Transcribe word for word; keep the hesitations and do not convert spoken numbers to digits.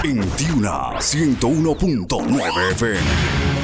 En Tiuna ciento uno punto nueve F M.